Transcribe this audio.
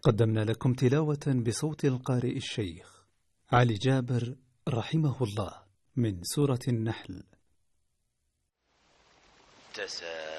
قدمنا لكم تلاوة بصوت القارئ الشيخ علي جابر رحمه الله من سورة النحل.